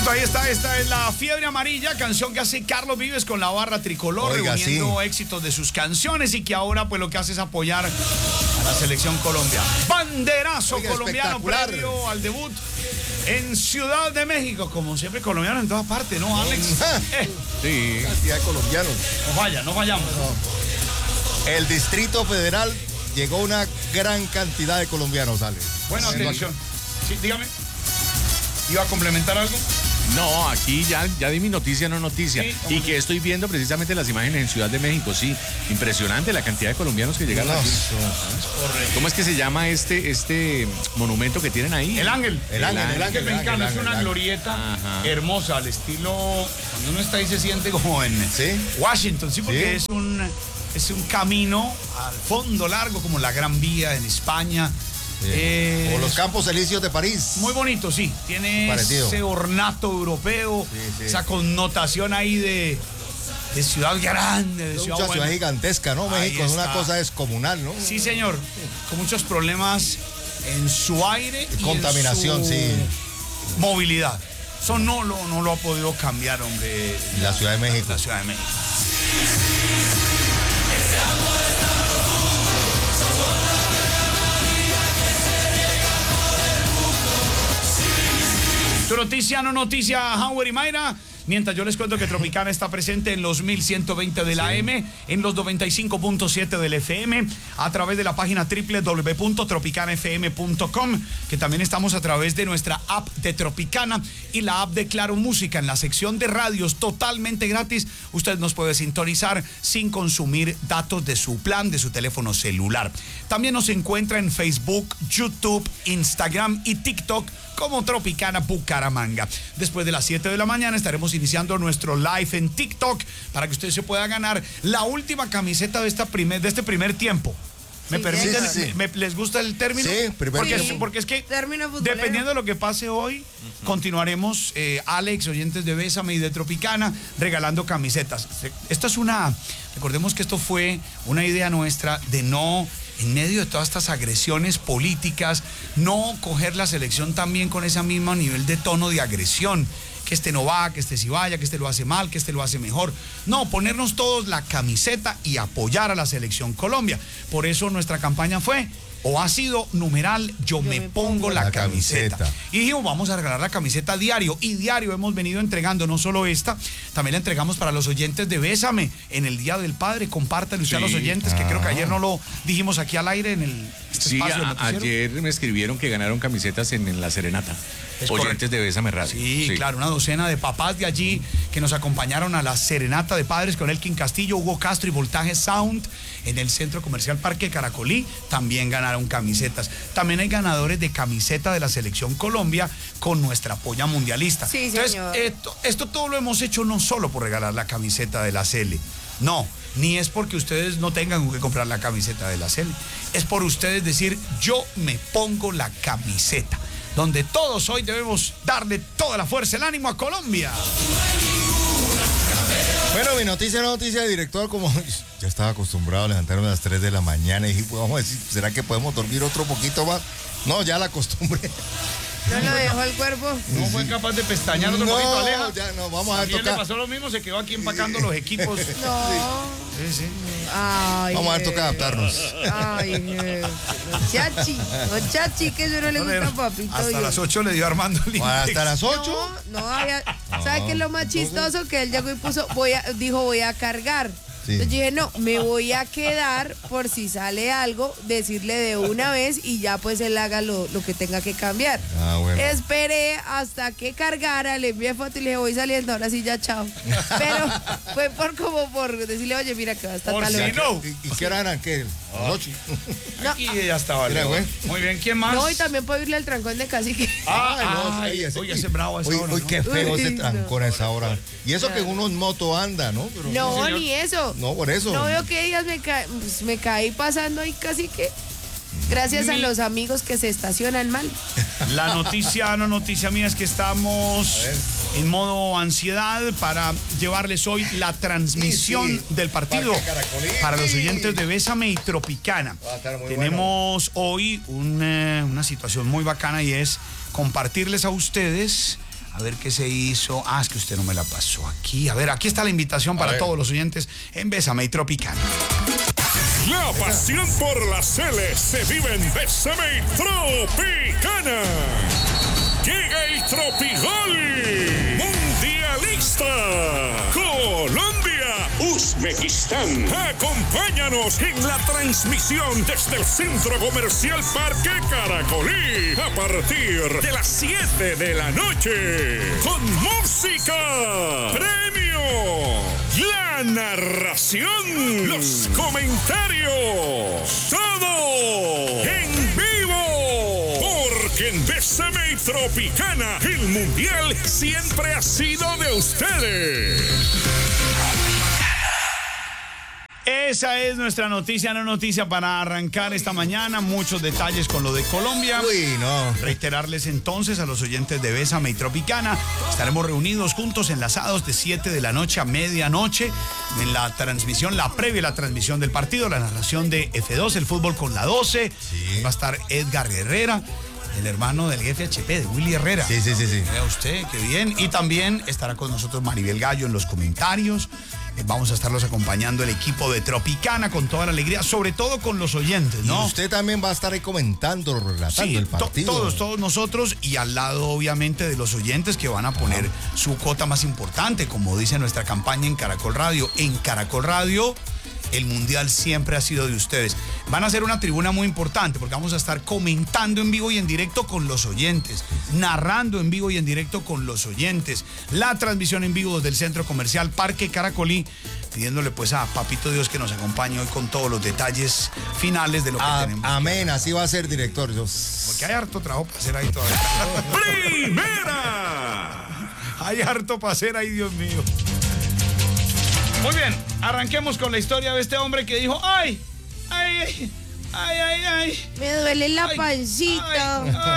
Listo, ahí está. Esta es La Fiebre Amarilla, canción que hace Carlos Vives con la barra tricolor, reuniendo éxitos de sus canciones y que ahora pues lo que hace es apoyar a la selección Colombia. Banderazo colombiano previo al debut en Ciudad de México. Como siempre, colombianos en todas partes, ¿no, Alex? Sí, cantidad de colombianos. No fallamos. No. El Distrito Federal llegó una gran cantidad de colombianos, Alex. Bueno, atención. Sí, dígame. ¿Iba a complementar algo? No, aquí ya di mi noticia, no noticia. Sí, y que estoy viendo precisamente las imágenes en Ciudad de México, sí. Impresionante la cantidad de colombianos que llegaron aquí. ¿Cómo es que se llama este monumento que tienen ahí? El Ángel. El Ángel Mexicano es una glorieta hermosa, al estilo, cuando uno está ahí se siente como en Washington, sí, porque es un camino al fondo largo, como la Gran Vía en España. O los Campos Elíseos de París. Muy bonito, sí. Tiene parecido. Ese ornato europeo, esa connotación ahí de ciudad grande, de ciudad ciudad gigantesca, ¿no? México es una cosa descomunal, ¿no? Sí, señor. Con muchos problemas en su aire y contaminación, en su movilidad. Eso no lo ha podido cambiar, hombre. La Ciudad de México. La Ciudad de México. Tu noticia, no noticia, Howard y Mayra. Mientras yo les cuento que Tropicana está presente en los 1120 de la AM, en los 95.7 del FM, a través de la página www.tropicanafm.com, que también estamos a través de nuestra app de Tropicana y la app de Claro Música. En la sección de radios totalmente gratis, usted nos puede sintonizar sin consumir datos de su plan, de su teléfono celular. También nos encuentra en Facebook, YouTube, Instagram y TikTok como Tropicana Bucaramanga. Después de las 7 de la mañana estaremos iniciando nuestro live en TikTok para que usted se pueda ganar la última camiseta de este primer tiempo. ¿Me permiten? ¿Les gusta el término? Sí, porque es que dependiendo de lo que pase hoy, continuaremos, Alex, oyentes de Bésame y de Tropicana, regalando camisetas. Recordemos que esto fue una idea nuestra de no, en medio de todas estas agresiones políticas, no coger la selección también con ese mismo nivel de tono de agresión. Que este no va, que este sí vaya, que este lo hace mal, que este lo hace mejor. No, ponernos todos la camiseta y apoyar a la selección Colombia. Por eso nuestra campaña fue, o ha sido, numeral, yo me pongo la camiseta. Y dijimos, vamos a regalar la camiseta diario. Y diario hemos venido entregando, no solo esta, también la entregamos para los oyentes de Bésame en el Día del Padre. Compártanlo usted a los oyentes, que creo que ayer no lo dijimos aquí al aire en el espacio. Ayer me escribieron que ganaron camisetas en la serenata. Oyentes de Bésame Radio. Sí, claro, una docena de papás de allí que nos acompañaron a la serenata de padres con Elkin Castillo, Hugo Castro y Voltaje Sound en el Centro Comercial Parque Caracolí. También ganaron camisetas. También hay ganadores de camiseta de la Selección Colombia con nuestra polla mundialista. Sí, entonces, señor. esto todo lo hemos hecho no solo por regalar la camiseta de la Cele. No, ni es porque ustedes no tengan que comprar la camiseta de la Cele. Es por ustedes decir, yo me pongo la camiseta. Donde todos hoy debemos darle toda la fuerza, el ánimo a Colombia. Bueno, mi noticia, director, como ya estaba acostumbrado a levantarme a las 3 de la mañana y dije, pues vamos a decir, ¿será que podemos dormir otro poquito más? No, ya la acostumbré. ¿No lo dejó el cuerpo? No fue capaz de pestañear otro poquito, Aleja. Ya no, vamos a ver tocar. Le pasó lo mismo, se quedó aquí empacando los equipos. No. Sí. Ay, vamos a ver, toca adaptarnos. Ay, chachi, que eso no le gusta a papito. Hasta las 8 le dio Armando el ¿Hasta las 8? No, ¿sabe qué es lo más chistoso? Que él llegó y puso, dijo, voy a cargar. Sí. Entonces yo dije, no, me voy a quedar por si sale algo, decirle de una vez y ya pues él haga lo que tenga que cambiar. Bueno. Esperé hasta que cargara, le envié foto y le dije, voy saliendo, ahora sí ya chao. Pero fue por decirle, oye, mira que va a estar tal hora. No. ¿Y qué hora eran? ¿Qué? ¿Las 8? No. Aquí ya estaba. Muy bien, ¿quién más? No, y también puedo irle al trancón de Cacique. Oye, ese bravo a esa hora. Uy, qué feo ese trancón a esa hora. Y eso que uno en moto anda, ¿no? Pero, no, ni eso. No, por eso. No veo que días me caí pasando ahí casi que. Gracias a los amigos que se estacionan mal. La noticia, no noticia mía, es que estamos en modo ansiedad para llevarles hoy la transmisión del partido para los oyentes de Bésame y Tropicana. Tenemos hoy una situación muy bacana y es compartirles a ustedes A ver qué se hizo. Es que usted no me la pasó aquí. A ver, aquí está la invitación para todos los oyentes en Bésame y Tropicana. La pasión por la Cele se vive en Bésame y Tropicana. Llega el Tropigol Mundialista. Colombia, Uzbekistán. Acompáñanos en la transmisión desde el Centro Comercial Parque Caracolí a partir de las 7 de la noche. Con música, premio, la narración, los comentarios, todo en vivo. Porque en Bésame y Tropicana el mundial siempre ha sido de ustedes. Esa es nuestra noticia, no noticia para arrancar esta mañana. Muchos detalles con lo de Colombia. Uy, no. Reiterarles entonces a los oyentes de Bésame y Tropicana. Estaremos reunidos juntos, enlazados de 7 de la noche a medianoche en la transmisión, la previa, la transmisión del partido, la narración de F2, el fútbol con la 12. Sí. Va a estar Edgar Herrera, el hermano del FHP, de Willy Herrera. Sí. Vea usted, qué bien. Y también estará con nosotros Maribel Gallo en los comentarios. Vamos a estarlos acompañando el equipo de Tropicana con toda la alegría, sobre todo con los oyentes, ¿no? Y usted también va a estar ahí comentando, relatando el partido. Todos nosotros, y al lado obviamente de los oyentes que van a poner su cuota más importante, como dice nuestra campaña en Caracol Radio. En Caracol Radio, el mundial siempre ha sido de ustedes. Van a hacer una tribuna muy importante porque vamos a estar comentando en vivo y en directo con los oyentes, narrando en vivo y en directo con los oyentes, la transmisión en vivo desde el Centro Comercial Parque Caracolí, pidiéndole pues a Papito Dios que nos acompañe hoy con todos los detalles finales de lo que tenemos. Amén, así va a ser, director. Porque hay harto trabajo para hacer ahí todavía. ¡Primera! Hay harto para hacer ahí, Dios mío. Muy bien, arranquemos con la historia de este hombre que dijo, ay. Me duele la pancita.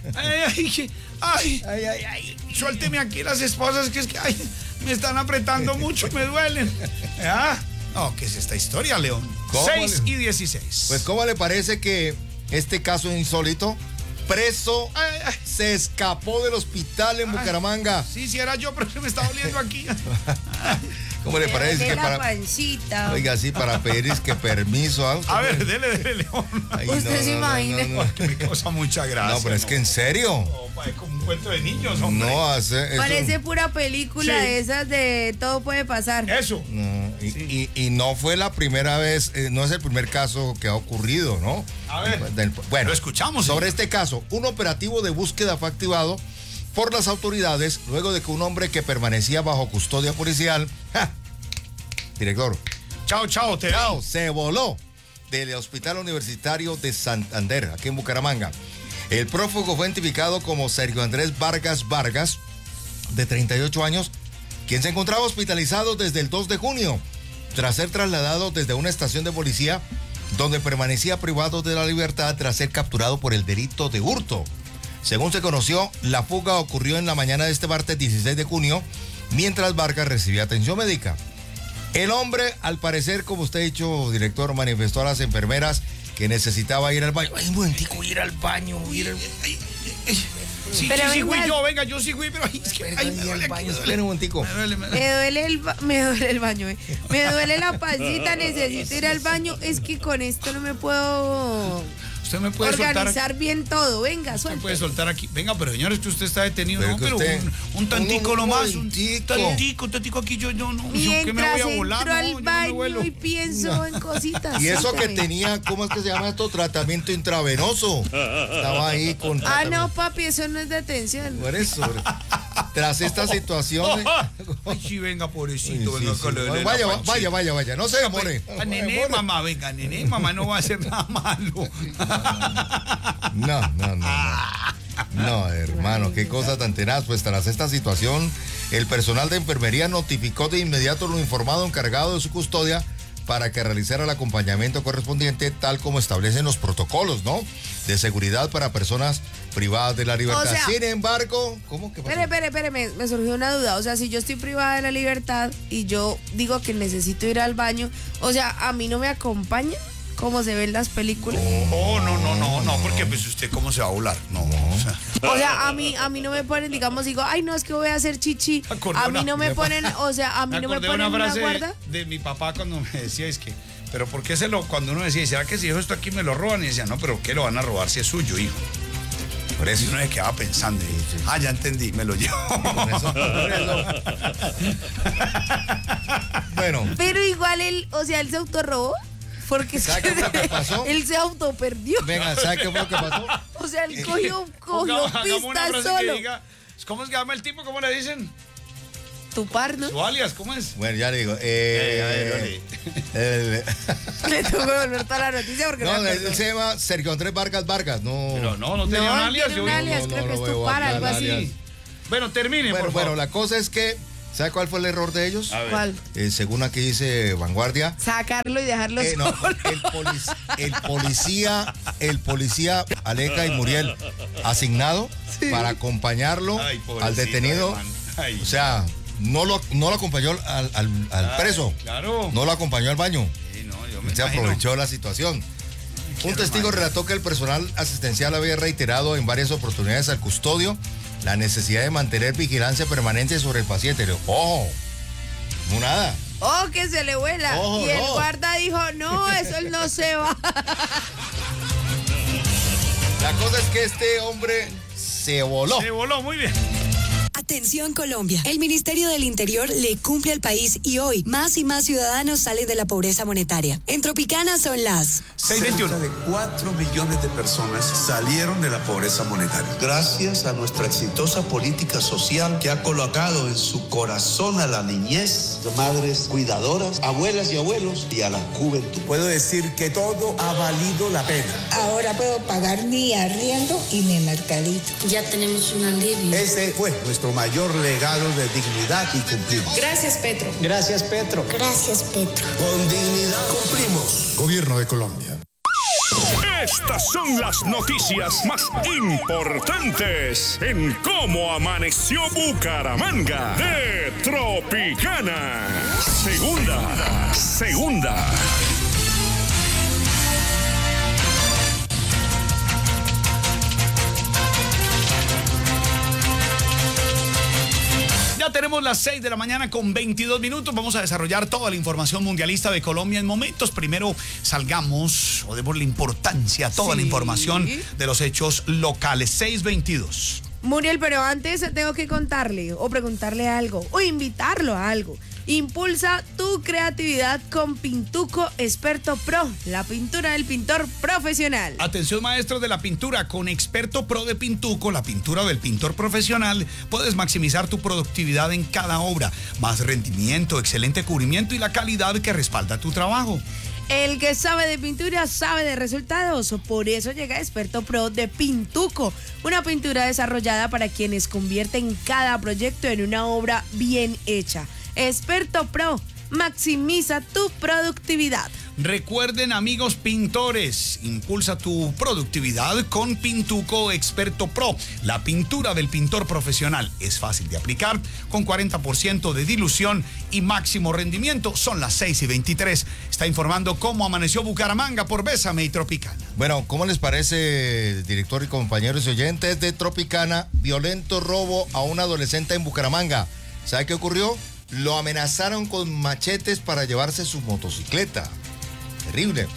Ay. Suélteme aquí las esposas que es que me están apretando mucho, me duelen. No, ¿qué es esta historia, León? 6 y 16. Pues, ¿cómo le parece que este caso insólito? Preso se escapó del hospital en Bucaramanga. Sí, era yo, pero se me está doliendo aquí. ¿Cómo le parece que para pancita? Oiga, sí, para pedir permiso. A ver, dele, León. Usted se imagina. Que me causa mucha gracia. No, pero es que en serio. Es como un cuento de niños, hombre. No, parece pura película de esas de todo puede pasar. Eso. No, y no fue la primera vez, no es el primer caso que ha ocurrido, ¿no? A ver. Bueno, lo escuchamos. Sobre este caso, un operativo de búsqueda fue activado por las autoridades luego de que un hombre que permanecía bajo custodia policial, director, se voló del Hospital Universitario de Santander, aquí en Bucaramanga. El prófugo fue identificado como Sergio Andrés Vargas, de 38 años, quien se encontraba hospitalizado desde el 2 de junio, tras ser trasladado desde una estación de policía donde permanecía privado de la libertad tras ser capturado por el delito de hurto. Según se conoció, la fuga ocurrió en la mañana de este martes 16 de junio, mientras Vargas recibía atención médica. El hombre, al parecer, como usted ha dicho, director, manifestó a las enfermeras que necesitaba ir al baño. Ay, un momentico, ir al baño. Sí, pero sí fui yo, venga, yo sí fui, pero es que me duele aquí. Espera un momentico. Me duele el baño, Me duele la pancita, necesito ir al baño. Es que con esto no me puedo... Usted me puede organizar bien todo, venga, suelte. Usted puede soltar aquí. Venga, pero señores, que usted está detenido. Pero no, pero un tantico nomás. Un tantico aquí, yo no. Mientras que me voy a volar. entro al baño y pienso en cositas. Y eso que tenía, ¿cómo es que se llama esto? Tratamiento intravenoso. Estaba ahí con... no, papi, eso no es de atención. Por eso. Tras esta situación... Ay, sí, venga, pobrecito. Sí, vaya. No se demore. Nené, mamá, venga, mamá no va a hacer nada malo. No, hermano, qué cosa tan tenaz. Pues tras esta situación, el personal de enfermería notificó de inmediato lo informado encargado de su custodia para que realizara el acompañamiento correspondiente, tal como establecen los protocolos, ¿no? De seguridad para personas privadas de la libertad. O sea, sin embargo, ¿cómo que pasa? Espere, me surgió una duda. O sea, si yo estoy privada de la libertad y yo digo que necesito ir al baño, o sea, ¿a mí no me acompaña? como se ve en las películas. No, porque pues usted cómo se va a volar. No. O sea, a mí no me ponen, digamos, digo, ay, no, es que voy a hacer chichi. A mí no me ponen, o sea, a mí no me ponen una frase guarda. de mi papá cuando me decía, es que, pero ¿por qué cuando uno decía, ¿será que si dejo esto aquí me lo roban? Y decía, no, pero ¿qué lo van a robar si es suyo, hijo? Por eso uno se quedaba pensando, ya entendí, me lo llevo. Bueno. Pero igual él se autorrobó. Porque ¿sabe qué fue lo que pasó? Él se autoperdió. Venga, ¿sabe qué fue lo que pasó? O sea, él cogió pista solo. Diga, ¿cómo se llama el tipo? ¿Cómo le dicen? Tu par, ¿no? ¿Su alias? ¿Cómo es? Bueno, ya le digo. Le tengo que volver toda la noticia porque no, él se llama Sergio Andrés Vargas. No. Pero no tenía un alias. Tiene un alias, creo que es tu par, algo así. Bueno, termine, por favor. Bueno, la cosa es que, ¿sabe cuál fue el error de ellos? ¿Cuál? Según aquí dice Vanguardia. Sacarlo y dejarlo solo. El policía Aleca y Muriel, asignado para acompañarlo al detenido. O sea, no lo acompañó al preso. Claro. No lo acompañó al baño. Sí, se aprovechó la situación. Un testigo relató que el personal asistencial había reiterado en varias oportunidades al custodio la necesidad de mantener vigilancia permanente sobre el paciente. ¡Ojo! No nada. ¡Oh, que se le vuela! Ojo, y el guarda dijo, no, eso no se va. La cosa es que este hombre se voló. Se voló, muy bien. Atención Colombia, el Ministerio del Interior le cumple al país y hoy más y más ciudadanos salen de la pobreza monetaria. En Tropicana son las 6:21. Cerca de 4 millones de personas salieron de la pobreza monetaria. Gracias a nuestra exitosa política social que ha colocado en su corazón a la niñez, madres cuidadoras, abuelas y abuelos y a la juventud. Puedo decir que todo ha valido la pena. Ahora puedo pagar mi arriendo y mi mercadito. Ya tenemos un alivio. Ese fue nuestro mayor legado de dignidad y cumplimos. Gracias, Petro. Gracias, Petro. Gracias, Petro. Con dignidad cumplimos. Gobierno de Colombia. Estas son las noticias más importantes en cómo amaneció Bucaramanga de Tropicana. Segunda. Ya tenemos las 6 de la mañana con 22 minutos. Vamos a desarrollar toda la información mundialista de Colombia en momentos. Primero salgamos o demos la importancia a toda la información de los hechos locales. 6:22. Muriel, pero antes tengo que contarle o preguntarle algo o invitarlo a algo. Impulsa tu creatividad con Pintuco Experto Pro, la pintura del pintor profesional. Atención maestros de la pintura, con Experto Pro de Pintuco, la pintura del pintor profesional, puedes maximizar tu productividad en cada obra, más rendimiento, excelente cubrimiento y la calidad que respalda tu trabajo. El que sabe de pintura sabe de resultados, por eso llega Experto Pro de Pintuco, una pintura desarrollada para quienes convierten cada proyecto en una obra bien hecha. Experto Pro, maximiza tu productividad. Recuerden, amigos pintores, impulsa tu productividad con Pintuco Experto Pro, la pintura del pintor profesional. Es fácil de aplicar, con 40% de dilución y máximo rendimiento. Son las 6:23. Está informando cómo amaneció Bucaramanga por Bésame y Tropicana. Bueno, ¿cómo les parece, director y compañeros y oyentes de Tropicana? Violento robo a un adolescente en Bucaramanga. ¿Sabe qué ocurrió? Lo amenazaron con machetes para llevarse su motocicleta. Terrible.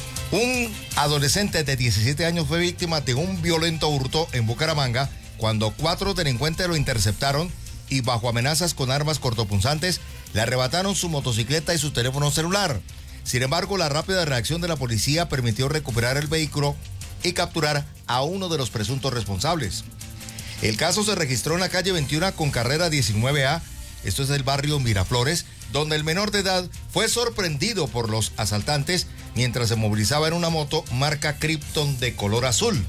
Un adolescente de 17 años fue víctima de un violento hurto en Bucaramanga cuando 4 delincuentes lo interceptaron y bajo amenazas con armas cortopunzantes le arrebataron su motocicleta y su teléfono celular. Sin embargo, la rápida reacción de la policía permitió recuperar el vehículo y capturar a uno de los presuntos responsables. El caso se registró en la calle 21 con carrera 19A. Esto es el barrio Miraflores, donde el menor de edad fue sorprendido por los asaltantes mientras se movilizaba en una moto marca Krypton de color azul.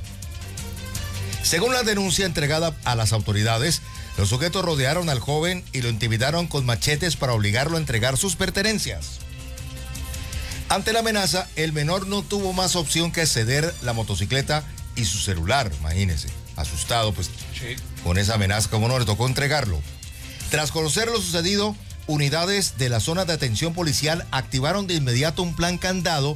Según la denuncia entregada a las autoridades, los sujetos rodearon al joven y lo intimidaron con machetes para obligarlo a entregar sus pertenencias. Ante la amenaza, el menor no tuvo más opción que ceder la motocicleta y su celular, imagínense. Asustado, pues, con esa amenaza, como no le tocó entregarlo. Tras conocer lo sucedido, unidades de la zona de atención policial activaron de inmediato un plan candado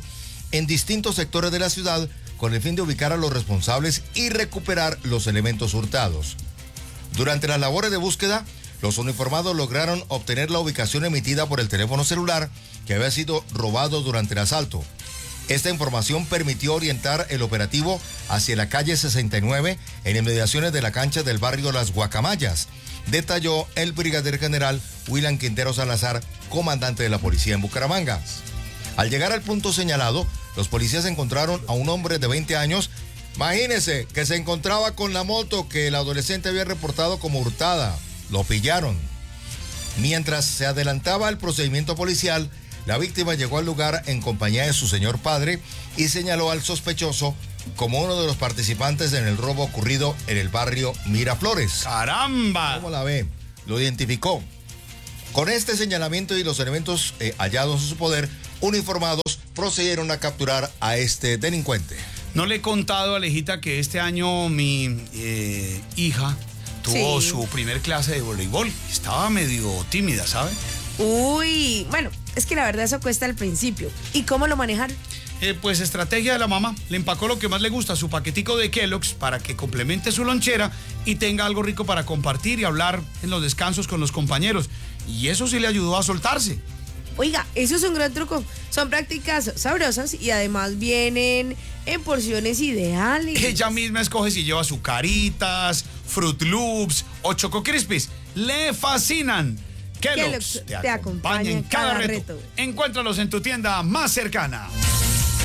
en distintos sectores de la ciudad con el fin de ubicar a los responsables y recuperar los elementos hurtados. Durante las labores de búsqueda, los uniformados lograron obtener la ubicación emitida por el teléfono celular que había sido robado durante el asalto. Esta información permitió orientar el operativo hacia la calle 69 en inmediaciones de la cancha del barrio Las Guacamayas, detalló el brigadier general William Quintero Salazar, comandante de la policía en Bucaramanga. Al llegar al punto señalado, los policías encontraron a un hombre de 20 años, imagínense, que se encontraba con la moto que el adolescente había reportado como hurtada. Lo pillaron. Mientras se adelantaba el procedimiento policial, la víctima llegó al lugar en compañía de su señor padre y señaló al sospechoso como uno de los participantes en el robo ocurrido en el barrio Miraflores. ¡Caramba! ¿Cómo la ve? Lo identificó. Con este señalamiento y los elementos hallados en su poder, uniformados procedieron a capturar a este delincuente. No le he contado, Alejita, que este año mi hija tuvo su primer clase de voleibol. Estaba medio tímida, ¿sabe? Uy, bueno, es que la verdad eso cuesta al principio. ¿Y cómo lo manejaron? Pues estrategia de la mamá. Le empacó lo que más le gusta, su paquetico de Kellogg's, para que complemente su lonchera y tenga algo rico para compartir y hablar en los descansos con los compañeros. Y eso sí le ayudó a soltarse. Oiga, eso es un gran truco. Son prácticas sabrosas y además vienen en porciones ideales. Ella misma escoge si lleva azucaritas, Fruit Loops o Choco Crispies. Le fascinan. Kellogg's te acompaña en cada reto. Encuéntralos en tu tienda más cercana.